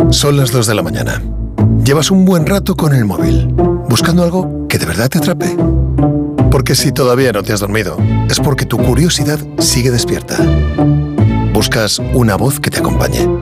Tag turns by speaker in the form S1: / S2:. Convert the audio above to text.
S1: Son las 2 de la mañana. Llevas un buen rato con el móvil, buscando algo que de verdad te atrape. Porque si todavía no te has dormido, es porque tu curiosidad sigue despierta. Buscas una voz que te acompañe.